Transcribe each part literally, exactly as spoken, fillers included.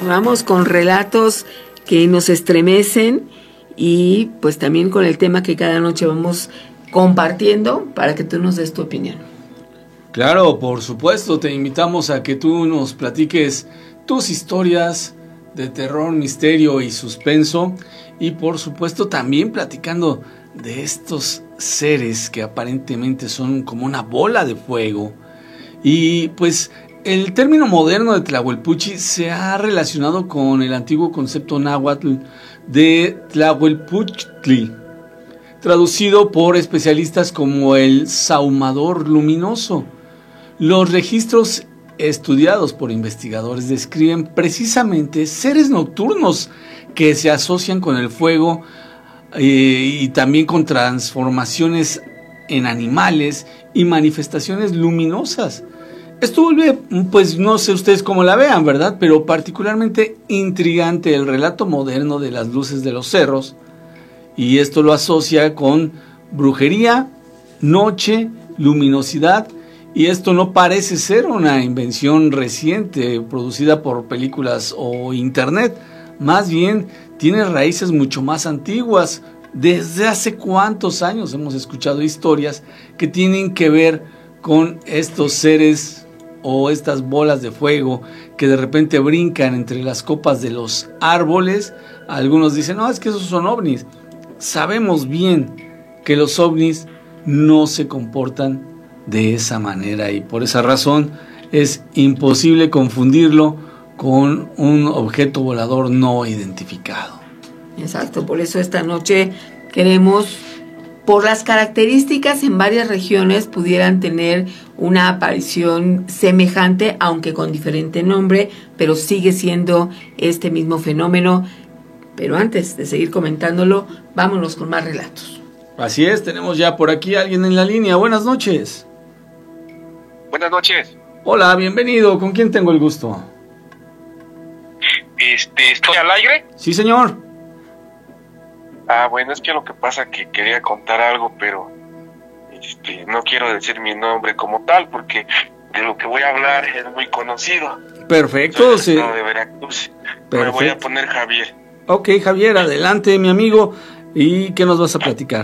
Vamos con relatos que nos estremecen y pues también con el tema que cada noche vamos compartiendo para que tú nos des tu opinión. Claro, por supuesto, te invitamos a que tú nos platiques tus historias de terror, misterio y suspenso, y por supuesto también platicando de estos seres que aparentemente son como una bola de fuego. Y pues el término moderno de Tlahuelpuchi se ha relacionado con el antiguo concepto náhuatl de Tlahuelpuchtli, traducido por especialistas como el sahumador luminoso. Los registros estudiados por investigadores describen precisamente seres nocturnos que se asocian con el fuego eh, y también con transformaciones en animales y manifestaciones luminosas. Esto vuelve, pues no sé ustedes cómo la vean, ¿verdad? Pero particularmente intrigante el relato moderno de las luces de los cerros, y esto lo asocia con brujería, noche, luminosidad, y esto no parece ser una invención reciente producida por películas o internet, más bien tiene raíces mucho más antiguas. Desde hace cuántos años hemos escuchado historias que tienen que ver con estos seres o estas bolas de fuego que de repente brincan entre las copas de los árboles. Algunos dicen, no, es que esos son ovnis. Sabemos bien que los ovnis no se comportan de esa manera y por esa razón es imposible confundirlo con un objeto volador no identificado. Exacto, por eso esta noche queremos, por las características en varias regiones pudieran tener una aparición semejante, aunque con diferente nombre, pero sigue siendo este mismo fenómeno. Pero antes de seguir comentándolo, vámonos con más relatos. Así es, tenemos ya por aquí a alguien en la línea. Buenas noches. Buenas noches. Hola, bienvenido. ¿Con quién tengo el gusto? Este, ¿estoy al aire? Sí, señor. Ah, bueno, es que lo que pasa es que quería contar algo, pero este, no quiero decir mi nombre como tal, porque de lo que voy a hablar es muy conocido. Perfecto. Soy sí. de Veracruz. Perfecto. Me voy a poner Javier. Ok, Javier, adelante, mi amigo. ¿Y qué nos vas a platicar?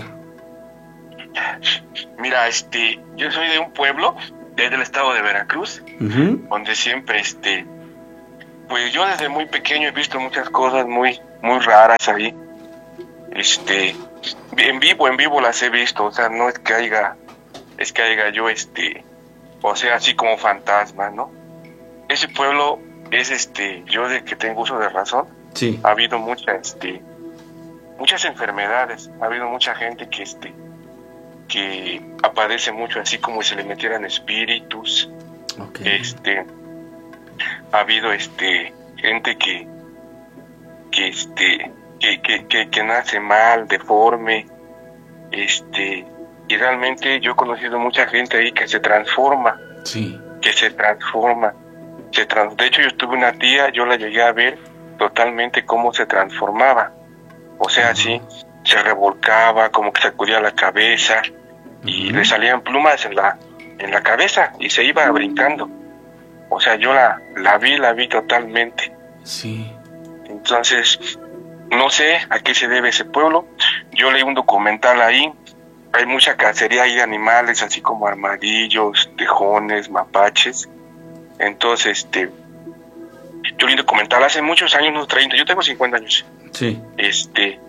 Mira, este, yo soy de un pueblo desde el estado de Veracruz, uh-huh. donde siempre, este, pues yo desde muy pequeño he visto muchas cosas muy, muy raras ahí. Este, en vivo, en vivo las he visto, o sea, no es que haya, es que haya yo, este, o sea, así como fantasma, ¿no? Ese pueblo es, este, yo de que tengo uso de razón, sí. Ha habido mucha, este, muchas enfermedades, ha habido mucha gente que, este, que aparece mucho así como si le metieran espíritus, okay. este, ha habido, este, gente que, que, este, Que, que, que, que nace mal, deforme, este, y realmente yo he conocido mucha gente ahí que se transforma, sí. que se transforma, se trans, de hecho yo tuve una tía, yo la llegué a ver totalmente cómo se transformaba, o sea, así, uh-huh. se revolcaba, como que sacudía la cabeza, uh-huh. y le salían plumas en la, en la cabeza, y se iba brincando, o sea, yo la, la vi, la vi totalmente, sí. Entonces, no sé a qué se debe ese pueblo. Yo leí un documental ahí. Hay mucha cacería ahí de animales, así como armadillos, tejones, mapaches. Entonces, este, yo leí un documental hace muchos años, unos treinta. Yo tengo cincuenta años. Sí. Este,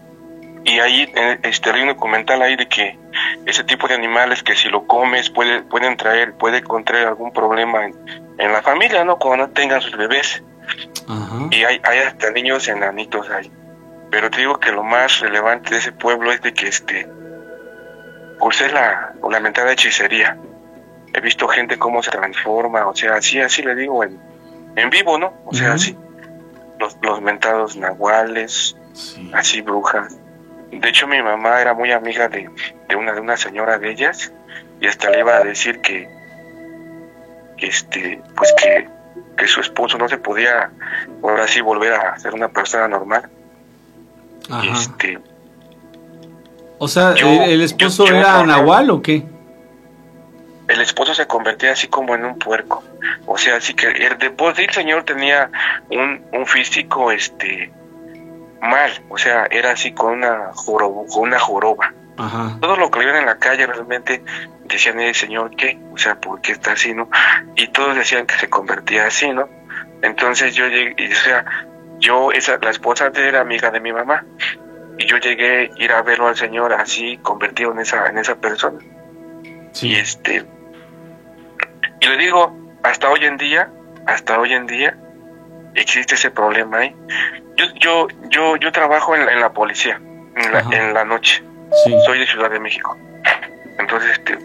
y ahí, este, leí un documental ahí de que ese tipo de animales que si lo comes puede, pueden traer, puede contraer algún problema en, en la familia, ¿no? Cuando no tengan sus bebés. Ajá. Y hay, hay hasta niños enanitos ahí. Pero te digo que lo más relevante de ese pueblo es de que este pues es la, la mentada hechicería. He visto gente cómo se transforma, o sea, así, así le digo en, en vivo, ¿no? O sea, uh-huh. así. Los, los mentados nahuales, sí. así brujas. De hecho, mi mamá era muy amiga de, de una de una señora de ellas, y hasta le iba a decir que, que este, pues que, que su esposo no se podía ahora sí volver a ser una persona normal. Ajá. Este, o sea, yo, ¿el esposo yo, yo era nahual o qué? El esposo se convertía así como en un puerco. O sea, sí que el de por sí el señor tenía un, un físico este mal, o sea, era así con una joroba, con una joroba. Ajá. Todo lo que le iban en la calle realmente decían, el señor, ¿qué? O sea, ¿por qué está así, no? Y todos decían que se convertía así, ¿no? Entonces yo llegué, y, o sea, yo, esa, la esposa de él era amiga de mi mamá, y yo llegué a ir a verlo al señor así, convertido en esa, en esa persona. Sí. Y este, y le digo, hasta hoy en día, hasta hoy en día, existe ese problema ahí. Yo, yo, yo, yo trabajo en la, en la policía, en la, en la noche. Sí. Soy de Ciudad de México. Entonces, este,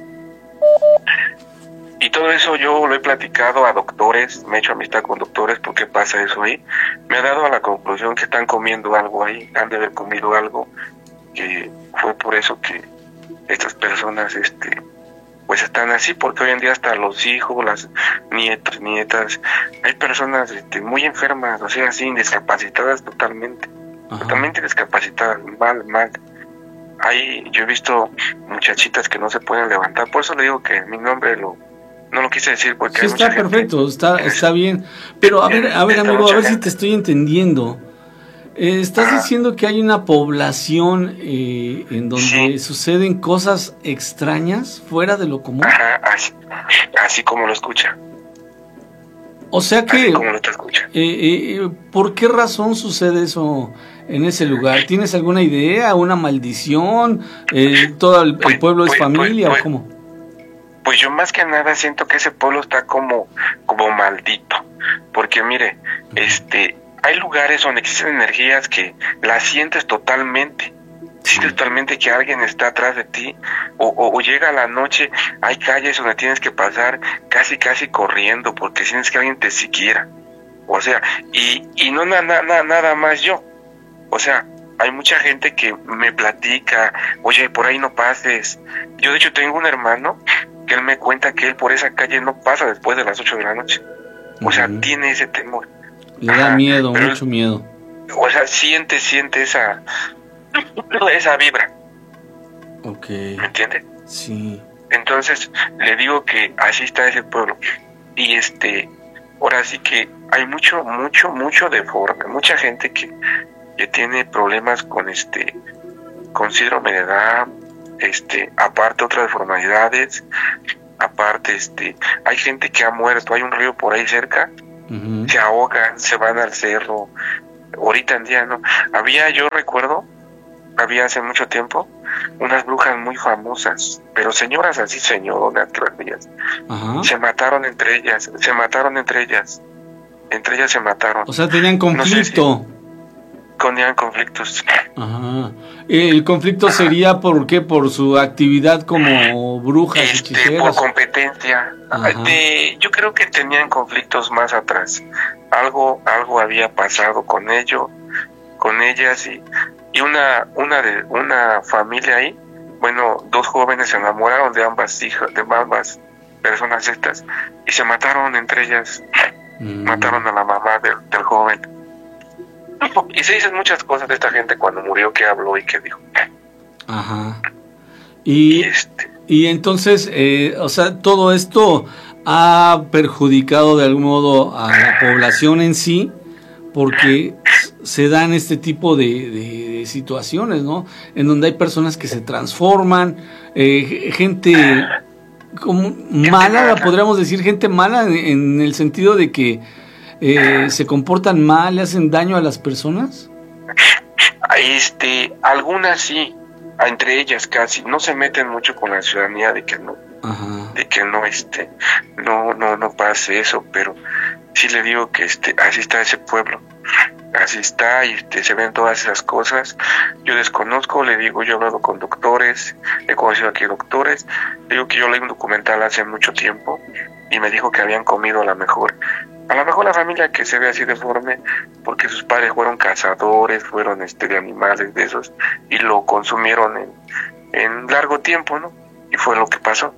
y todo eso yo lo he platicado a doctores, me he hecho amistad con doctores, ¿por qué pasa eso ahí? Me ha dado a la conclusión que están comiendo algo ahí, han de haber comido algo, que fue por eso que estas personas, este, pues están así, porque hoy en día hasta los hijos, las nietos, nietas, hay personas este, muy enfermas, o sea, así, discapacitadas totalmente, Ajá. totalmente discapacitadas, mal, mal. Ahí yo he visto muchachitas que no se pueden levantar, por eso le digo que mi nombre lo no lo quise decir porque sí, hay está mucha perfecto, gente, está está bien, pero a ver, a ver amigo, a ver si te estoy entendiendo. Eh, estás Ajá. diciendo que hay una población eh, en donde sí. suceden cosas extrañas fuera de lo común. Ajá, así, así como lo escucha. O sea que, así como lo te escucha. Eh, eh, ¿por qué razón sucede eso en ese lugar? ¿Tienes alguna idea, una maldición? Eh, ¿Todo el, pues, el pueblo pues, es familia pues, pues, o cómo? Pues yo más que nada siento que ese pueblo está como, como maldito, porque mire, uh-huh. este, hay lugares donde existen energías que las sientes totalmente, sientes totalmente que alguien está atrás de ti, o, o, o llega la noche, hay calles donde tienes que pasar casi casi corriendo, porque sientes que alguien te siguiera, o sea, y, y no na, na, na, nada más yo, o sea, hay mucha gente que me platica, oye, por ahí no pases. Yo de hecho tengo un hermano que él me cuenta que él por esa calle no pasa después de las ocho de la noche. O uh-huh. sea, tiene ese temor. Le da Ajá, miedo, mucho él, miedo. O sea, siente, siente esa, esa vibra. Ok. ¿Me entiende? Sí. Entonces, le digo que así está ese pueblo. Y este, ahora sí que hay mucho, mucho, mucho deforme. Mucha gente que que tiene problemas con este con síndrome de Down, este aparte otras deformidades, aparte este hay gente que ha muerto, hay un río por ahí cerca, uh-huh. se ahogan, se van al cerro, ahorita en día no, había, yo recuerdo, había hace mucho tiempo unas brujas muy famosas, pero señoras así, señoronas, ellas, uh-huh. se mataron entre ellas, se mataron entre ellas, entre ellas se mataron. O sea, tenían conflicto. No sé si, Tenían conflictos. Ajá. ¿El conflicto sería por qué? ¿Por su actividad como brujas este, hechiceras? Por competencia. De, yo creo que tenían conflictos más atrás. Algo algo había pasado con ellos, con ellas y, y una una de una familia ahí. Bueno, dos jóvenes se enamoraron de ambas hijas, de ambas personas estas y se mataron entre ellas. Mm. Mataron a la mamá del, del joven. Y se dicen muchas cosas de esta gente cuando murió, que habló y que dijo. Ajá. Y, y, este... y entonces, eh, o sea, todo esto ha perjudicado de algún modo a la población en sí, porque se dan este tipo de, de, de situaciones, ¿no? En donde hay personas que se transforman, eh, gente como mala, la podríamos decir, gente mala en, en el sentido de que Eh, ¿se comportan mal, le hacen daño a las personas? Este, algunas sí, entre ellas casi, no se meten mucho con la ciudadanía de que no, Ajá. de que no, este, no, no, no pase eso, pero sí le digo que este, así está ese pueblo, así está y este, se ven todas esas cosas. Yo desconozco, le digo, yo he hablado con doctores, he conocido aquí doctores, le digo que yo leí un documental hace mucho tiempo y me dijo que habían comido a lo mejor A lo mejor la familia que se ve así deforme, porque sus padres fueron cazadores, fueron este de animales de esos, y lo consumieron en, en largo tiempo, ¿no? Y fue lo que pasó.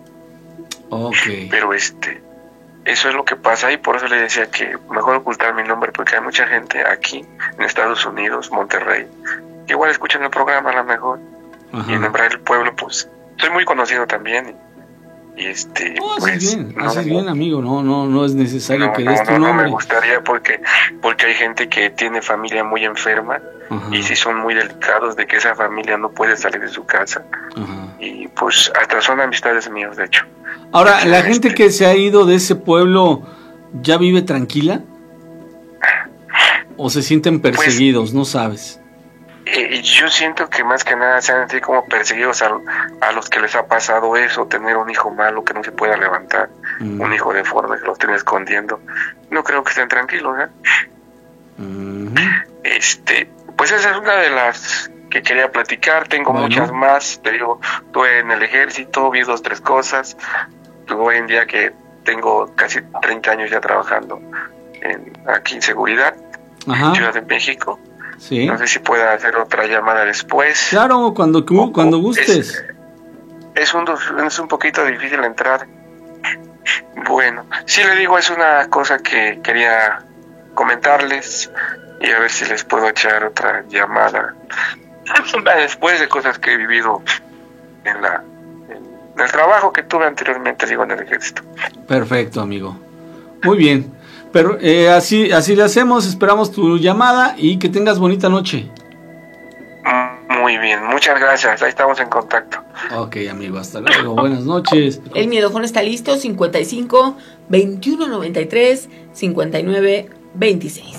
Okay. Pero este, eso es lo que pasa y por eso le decía que mejor ocultar mi nombre, porque hay mucha gente aquí en Estados Unidos, Monterrey, que igual escuchan el programa a lo mejor. Ajá. Y en nombrar el pueblo, pues, soy muy conocido también. Y este, no, haces pues, bien, no, haces bien, amigo, no, no, no es necesario no, que no, des tu no, nombre. no me gustaría porque, porque hay gente que tiene familia muy enferma. Ajá. Y sí son muy delicados de que esa familia no puede salir de su casa. Ajá. Y pues hasta son amistades mías, de hecho. Ahora, Entonces, ¿la gente este, que se ha ido de ese pueblo ya vive tranquila? ¿O se sienten perseguidos? Pues, no sabes. Eh, yo siento que más que nada se han sentido como perseguidos a, a los que les ha pasado eso, tener un hijo malo que no se pueda levantar, mm. un hijo deforme que lo estén escondiendo. No creo que estén tranquilos, ¿eh? Mm. Este, pues esa es una de las que quería platicar. Tengo bueno. muchas más. Te digo, estuve en el ejército, vi dos, tres cosas. Hoy en día que tengo casi treinta años ya trabajando en, aquí en seguridad, Ajá. en Ciudad de México. Sí. No sé si pueda hacer otra llamada después. Claro, cuando, cuando gustes. Es, es, un, es un poquito difícil entrar. Bueno, sí le digo, es una cosa que quería comentarles y a ver si les puedo echar otra llamada después de cosas que he vivido en la en el trabajo que tuve anteriormente, digo, en el ejército. Perfecto, amigo. Muy bien. Pero eh, así así le hacemos, esperamos tu llamada y que tengas bonita noche. Muy bien, muchas gracias, ahí estamos en contacto. Ok, amigo, hasta luego, buenas noches. El miedófono está listo, cincuenta y cinco, veintiuno noventa y tres, cincuenta y nueve, veintiséis.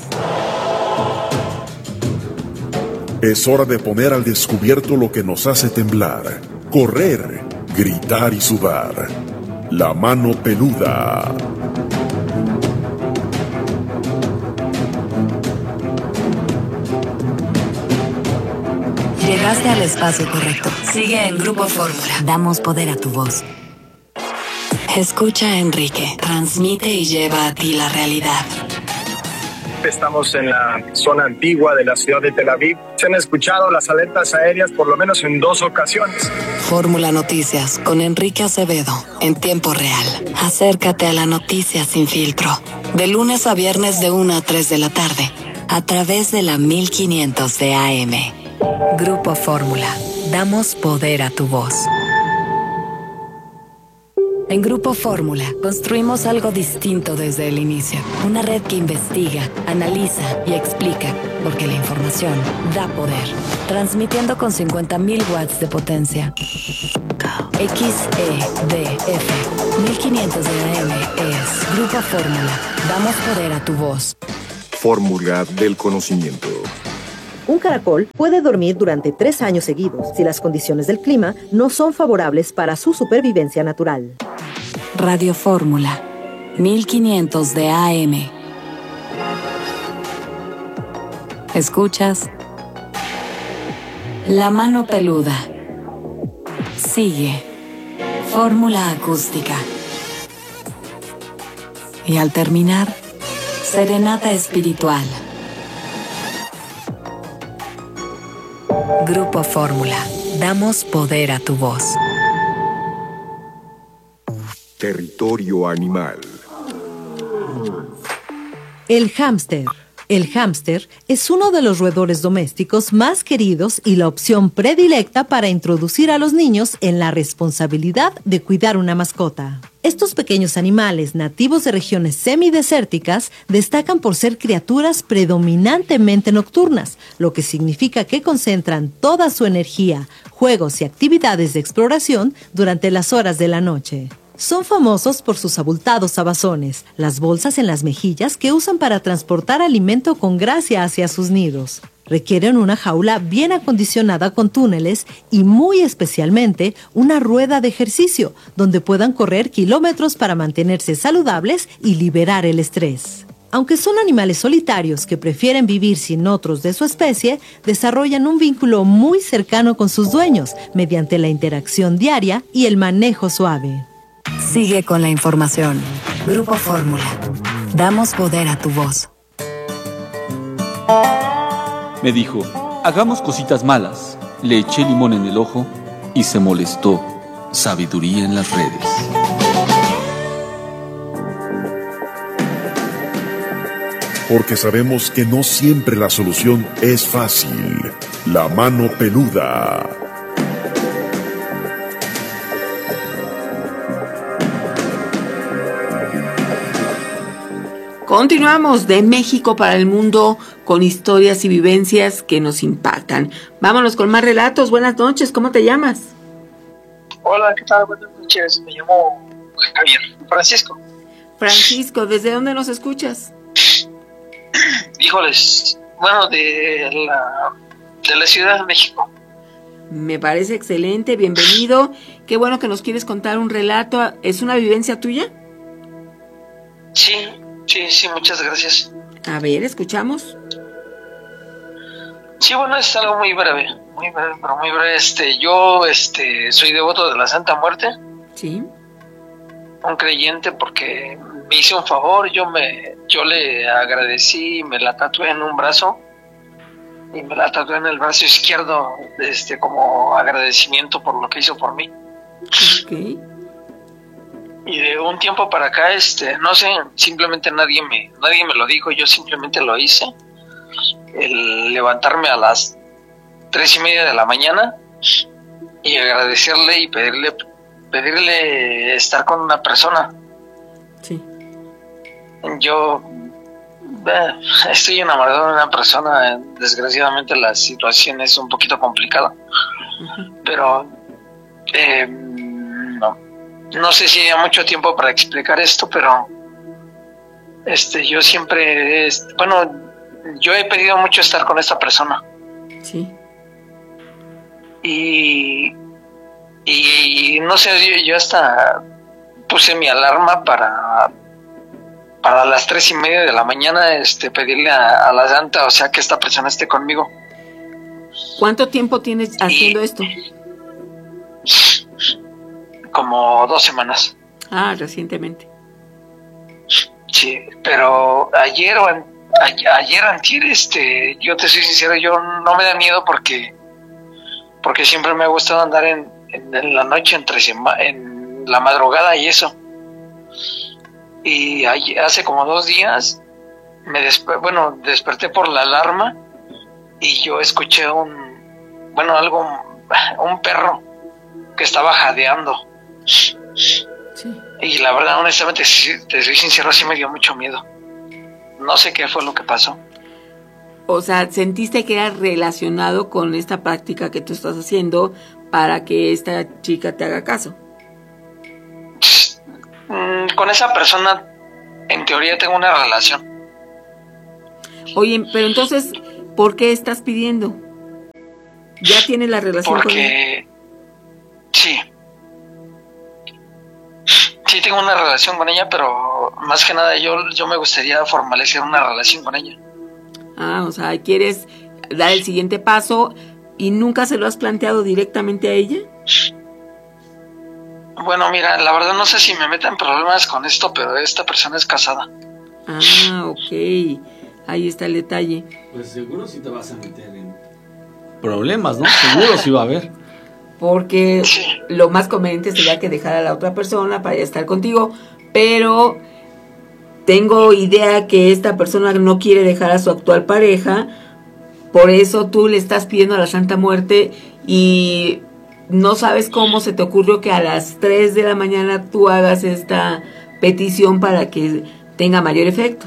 Es hora de poner al descubierto lo que nos hace temblar, correr, gritar y sudar. La mano peluda. Llegaste al espacio correcto. Sigue en Grupo Fórmula. Damos poder a tu voz. Escucha a Enrique. Transmite y lleva a ti la realidad. Estamos en la zona antigua de la ciudad de Tel Aviv. Se han escuchado las alertas aéreas por lo menos en dos ocasiones. Fórmula Noticias con Enrique Acevedo en tiempo real. Acércate a la noticia sin filtro. De lunes a viernes de una a tres de la tarde. A través de la mil quinientos de A M. Grupo Fórmula. Damos poder a tu voz. En Grupo Fórmula construimos algo distinto desde el inicio. Una red que investiga, analiza y explica, porque la información da poder. Transmitiendo con cincuenta mil watts de potencia. X E D F mil quinientos de A M es Grupo Fórmula. Damos poder a tu voz. Fórmula del conocimiento. Un caracol puede dormir durante tres años seguidos si las condiciones del clima no son favorables para su supervivencia natural. Radio Fórmula, mil quinientos de A M. ¿Escuchas? La mano peluda. Sigue. Fórmula acústica. Y al terminar, serenata espiritual. Grupo Fórmula. Damos poder a tu voz. Territorio animal. El hámster. El hámster es uno de los roedores domésticos más queridos y la opción predilecta para introducir a los niños en la responsabilidad de cuidar una mascota. Estos pequeños animales nativos de regiones semidesérticas destacan por ser criaturas predominantemente nocturnas, lo que significa que concentran toda su energía, juegos y actividades de exploración durante las horas de la noche. Son famosos por sus abultados abazones, las bolsas en las mejillas que usan para transportar alimento con gracia hacia sus nidos. Requieren una jaula bien acondicionada con túneles y muy especialmente una rueda de ejercicio donde puedan correr kilómetros para mantenerse saludables y liberar el estrés. Aunque son animales solitarios que prefieren vivir sin otros de su especie, desarrollan un vínculo muy cercano con sus dueños mediante la interacción diaria y el manejo suave. Sigue con la información. Grupo Fórmula. Damos poder a tu voz. Me dijo, hagamos cositas malas. Le eché limón en el ojo y se molestó. Sabiduría en las redes. Porque sabemos que no siempre la solución es fácil. La mano peluda. Continuamos de México para el mundo con historias y vivencias que nos impactan. Vámonos con más relatos. Buenas noches, ¿cómo te llamas? Hola, ¿qué tal? Buenas noches, me llamo Javier, Francisco. Francisco, ¿desde dónde nos escuchas? Híjoles, bueno, de la, de la Ciudad de México. Me parece excelente, bienvenido. Qué bueno que nos quieres contar un relato. ¿Es una vivencia tuya? Sí, sí, sí, muchas gracias. A ver, escuchamos. Sí, bueno, es algo muy breve, muy breve, pero muy breve. Este, yo, este, soy devoto de la Santa Muerte. Sí. Un creyente porque me hice un favor, yo me, yo le agradecí, me la tatué en un brazo y me la tatué en el brazo izquierdo, este, como agradecimiento por lo que hizo por mí. Okay. Y de un tiempo para acá, este, no sé, simplemente nadie me, nadie me lo dijo, yo simplemente lo hice. El levantarme a las tres y media de la mañana y agradecerle y pedirle, pedirle estar con una persona. Sí. Yo eh, estoy enamorado de una persona, desgraciadamente la situación es un poquito complicada, uh-huh. pero eh, no, no sé si hay mucho tiempo para explicar esto, pero este, yo siempre, este, bueno, yo he pedido mucho estar con esta persona. Sí. Y, y no sé, yo, yo hasta puse mi alarma para para las tres y media de la mañana, este, pedirle a, a la santa, o sea, que esta persona esté conmigo. ¿Cuánto tiempo tienes haciendo y, esto? Como dos semanas. Ah, recientemente. Sí, pero ayer o en Ayer, antier, este, yo te soy sincero, yo no me da miedo porque porque siempre me ha gustado andar en, en, en la noche, entre sema, en la madrugada y eso. Y ayer, hace como dos días, me desper, bueno, desperté por la alarma y yo escuché un, bueno, algo, un perro que estaba jadeando. Sí. Y la verdad, honestamente, si te soy sincero, sí me dio mucho miedo. No sé qué fue lo que pasó. O sea, ¿sentiste que era relacionado con esta práctica que tú estás haciendo para que esta chica te haga caso? Con esa persona, en teoría, tengo una relación. Oye, pero entonces, ¿por qué estás pidiendo? ¿Ya tienes la relación Porque, con ella? Sí. Sí, tengo una relación con ella, pero más que nada yo, yo me gustaría formalizar una relación con ella. Ah, o sea, ¿quieres dar el siguiente paso y nunca se lo has planteado directamente a ella? Bueno, mira, la verdad no sé si me meten problemas con esto, pero esta persona es casada. Ah, ok. Ahí está el detalle. Pues seguro sí te vas a meter en problemas, ¿no? Seguro sí va a haber. Porque sí. Lo más conveniente sería que dejara a la otra persona para ya estar contigo, pero tengo idea que esta persona no quiere dejar a su actual pareja, por eso tú le estás pidiendo a la Santa Muerte y no sabes cómo se te ocurrió que a las tres de la mañana tú hagas esta petición para que tenga mayor efecto.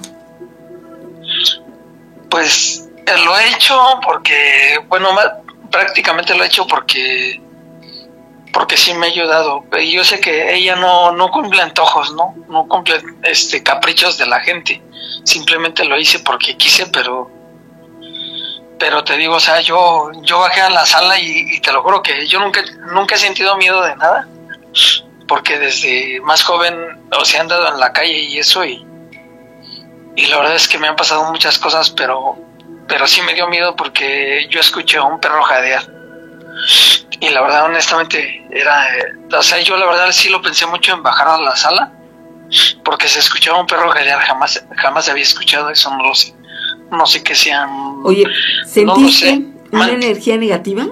Pues lo he hecho porque, bueno, prácticamente lo he hecho porque porque sí me ha ayudado. Yo sé que ella no, no cumple antojos, ¿no? No cumple este caprichos de la gente. Simplemente lo hice porque quise, pero pero te digo, o sea, yo yo bajé a la sala y, y te lo juro que yo nunca nunca he sentido miedo de nada, porque desde más joven, o sea, he andado en la calle y eso y y la verdad es que me han pasado muchas cosas, pero pero sí me dio miedo porque yo escuché a un perro jadear. Y la verdad, honestamente, era... Eh, o sea, yo la verdad sí lo pensé mucho en bajar a la sala, porque se escuchaba un perro jadear, jamás jamás había escuchado eso, no lo sé. No sé qué sean... Oye, ¿sentiste no lo sé. una Man, energía negativa?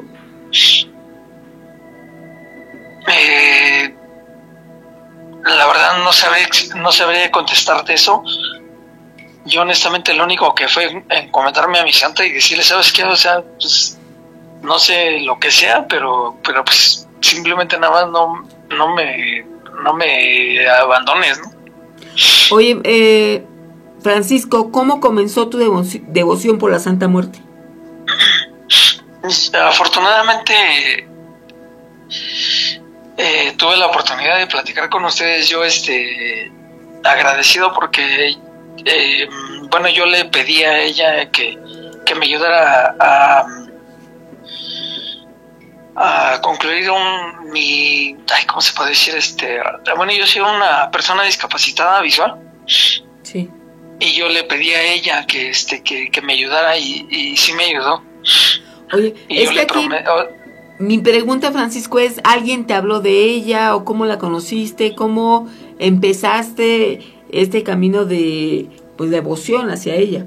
Eh, la verdad no sabré, no sabré contestarte eso. Yo honestamente lo único que fue en comentarme a mi santa y decirle, ¿sabes qué? O sea, pues... no sé lo que sea, pero pero pues simplemente nada más no no me no me abandones, ¿no? Oye, eh, Francisco, ¿cómo comenzó tu devo- devoción por la Santa Muerte? Afortunadamente eh, tuve la oportunidad de platicar con ustedes. Yo este agradecido porque eh, bueno, yo le pedí a ella que, que me ayudara a, a, a concluir un mi ay, ¿cómo se puede decir? Este bueno, yo soy una persona discapacitada visual. Sí. Y yo le pedí a ella que este que, que me ayudara y, y sí me ayudó. Oye, y es yo que le aquí prometo. mi pregunta, Francisco, es, ¿alguien te habló de ella o cómo la conociste? ¿Cómo empezaste este camino de pues devoción hacia ella?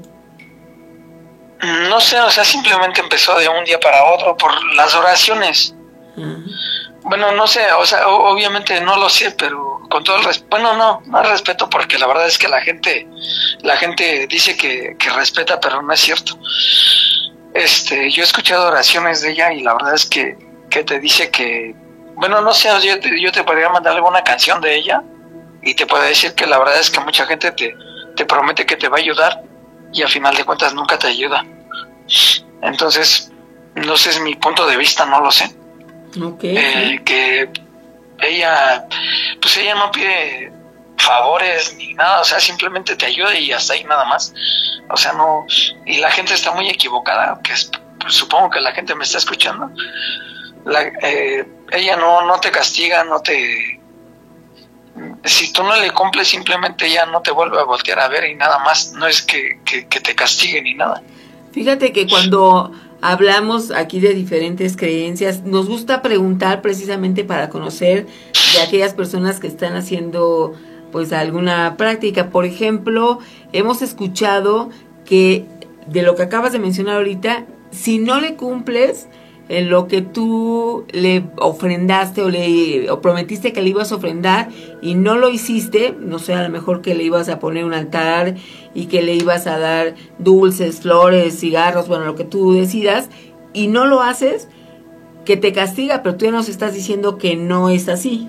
No sé, o sea, simplemente empezó de un día para otro por las oraciones. Uh-huh. Bueno, no sé, o sea, o, obviamente no lo sé, pero con todo el respeto, bueno, no, no respeto porque la verdad es que la gente, la gente dice que, que respeta, pero no es cierto. Este, yo he escuchado oraciones de ella y la verdad es que, que te dice que, bueno, no sé, yo te, yo te podría mandar alguna canción de ella y te puedo decir que la verdad es que mucha gente te, te promete que te va a ayudar y al final de cuentas nunca te ayuda. Entonces, no sé, es mi punto de vista, no lo sé. Okay. Eh, que ella, pues ella no pide favores ni nada, o sea, simplemente te ayuda y hasta ahí nada más. O sea, no, y la gente está muy equivocada, que es, pues, supongo que la gente me está escuchando. La, eh, ella no, no te castiga, no te... Si tú no le cumples, simplemente ella no te vuelve a voltear a ver y nada más, no es que, que, que te castigue ni nada. Fíjate que cuando hablamos aquí de diferentes creencias, nos gusta preguntar precisamente para conocer de aquellas personas que están haciendo pues alguna práctica. Por ejemplo, hemos escuchado que de lo que acabas de mencionar ahorita, si no le cumples en lo que tú le ofrendaste o le o prometiste que le ibas a ofrendar y no lo hiciste, no sé, a lo mejor que le ibas a poner un altar y que le ibas a dar dulces, flores, cigarros, bueno, lo que tú decidas, y no lo haces, que te castiga, pero tú ya nos estás diciendo que no es así.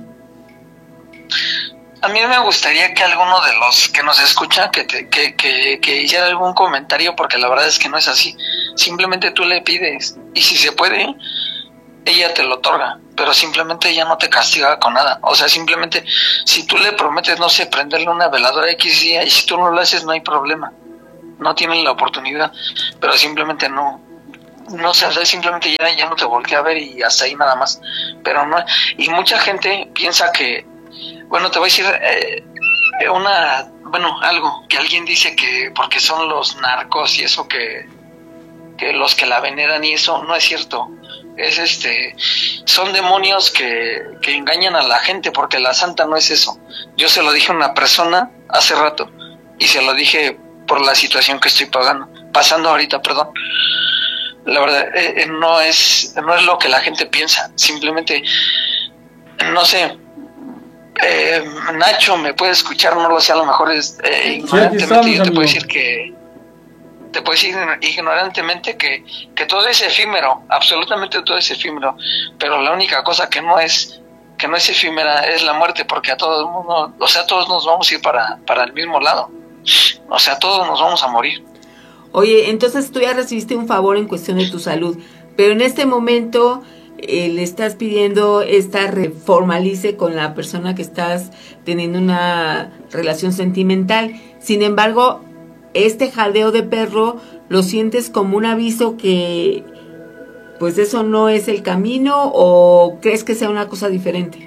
A mí me gustaría que alguno de los que nos escucha que, te, que, que, que hiciera algún comentario, porque la verdad es que no es así. Simplemente tú le pides y si se puede, ella te lo otorga, pero simplemente ella no te castiga con nada. O sea, simplemente si tú le prometes, no sé, prenderle una veladora X día y si tú no lo haces no hay problema, no tienen la oportunidad, pero simplemente no, no sé, o sea, simplemente ya, ya no te voltea a ver y hasta ahí nada más. Pero no, y mucha gente piensa que, bueno, te voy a decir eh, una, bueno, algo que alguien dice que porque son los narcos y eso que, que los que la veneran y eso no es cierto. Es este, son demonios que, que engañan a la gente porque la santa no es eso. Yo se lo dije a una persona hace rato y se lo dije por la situación que estoy pagando, pasando ahorita, perdón. La verdad, eh, no es, no es lo que la gente piensa. Simplemente, no sé. Eh, Nacho me puede escuchar, no lo sé, a lo mejor es eh, ignorantemente. Estamos, yo te puedo decir que te puedo decir ignorantemente que, que todo es efímero, absolutamente todo es efímero, pero la única cosa que no es que no es efímera es la muerte, porque a todo el mundo, o sea, todos nos vamos a ir para, para el mismo lado, o sea, todos nos vamos a morir. Oye, entonces tú ya recibiste un favor en cuestión de tu salud, pero en este momento Eh, le estás pidiendo esta reformalice con la persona que estás teniendo una relación sentimental. Sin embargo, este jadeo de perro lo sientes como un aviso que pues eso no es el camino, o crees que sea una cosa diferente.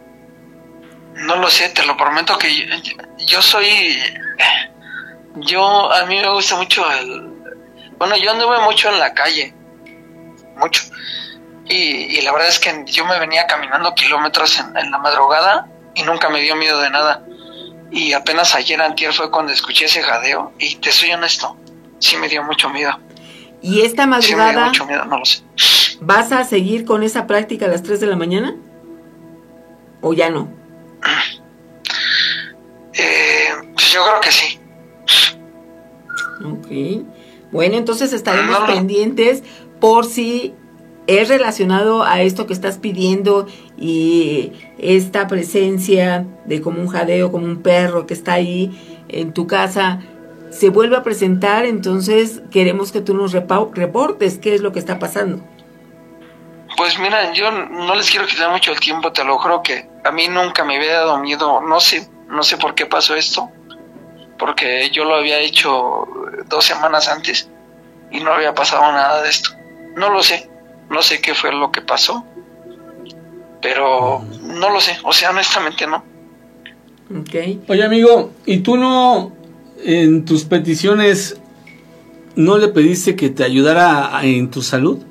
No lo sé, te lo prometo que yo, yo soy yo a mí me gusta mucho el bueno, yo anduve mucho en la calle, mucho. Y, y la verdad es que yo me venía caminando kilómetros en, en la madrugada y nunca me dio miedo de nada. Y apenas ayer antier fue cuando escuché ese jadeo y te soy honesto, sí me dio mucho miedo. ¿Y esta madrugada sí me dio mucho miedo, no lo sé. vas a seguir con esa práctica a las tres de la mañana? ¿O ya no? Eh, pues yo creo que sí. Ok. Bueno, entonces estaremos no, no. pendientes por si es relacionado a esto que estás pidiendo y esta presencia de como un jadeo, como un perro que está ahí en tu casa, se vuelve a presentar, entonces queremos que tú nos repa- reportes qué es lo que está pasando. Pues mira, yo no les quiero quitar mucho el tiempo, te lo juro que a mí nunca me había dado miedo, no sé, no sé por qué pasó esto, porque yo lo había hecho dos semanas antes y no había pasado nada de esto. No lo sé, no sé qué fue lo que pasó, pero no lo sé, o sea, honestamente no. Okay. Oye, amigo, ¿y tú no, en tus peticiones, no le pediste que te ayudara a, en tu salud?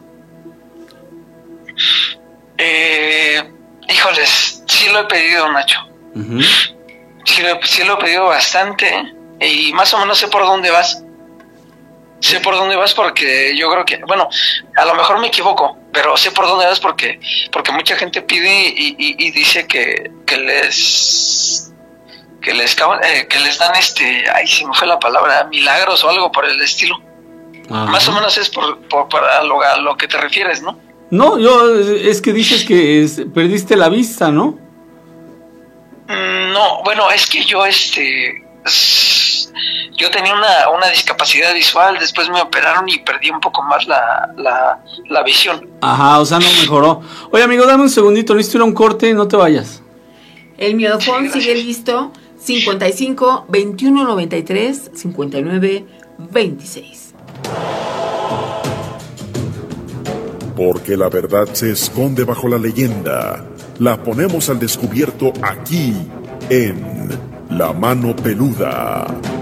Eh, híjoles, sí lo he pedido, Nacho. Uh-huh. Sí, lo, sí lo he pedido bastante, ¿eh? Y más o menos sé por dónde vas. Sé por dónde vas porque yo creo que, bueno, a lo mejor me equivoco, pero sé por dónde vas porque porque mucha gente pide y, y, y dice que, que les que les eh, que les dan este, ay, se me fue la palabra, milagros o algo por el estilo. Ajá. Más o menos es por, por para lo, a lo que te refieres, ¿no? No, yo es que dices que es, perdiste la vista, ¿no? Mm, no, bueno, es que yo este yo tenía una, una discapacidad visual, después me operaron y perdí un poco más la, la, la visión. Ajá, o sea, no mejoró. Oye, amigo, dame un segundito, necesito ir a un corte, no te vayas. El miedofón sí, sigue listo, cincuenta y cinco, veintiuno noventa y tres, cincuenta y nueve, veintiséis. Porque la verdad se esconde bajo la leyenda. La ponemos al descubierto aquí, en La Mano Peluda.